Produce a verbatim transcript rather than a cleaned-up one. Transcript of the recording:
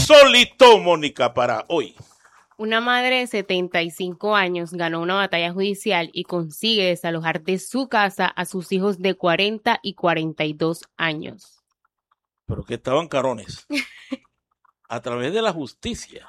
insólito, Mónica, para hoy. Una madre de setenta y cinco años ganó una batalla judicial y consigue desalojar de su casa a sus hijos de cuarenta y cuarenta y dos años. Pero que estaban carones. A través de la justicia.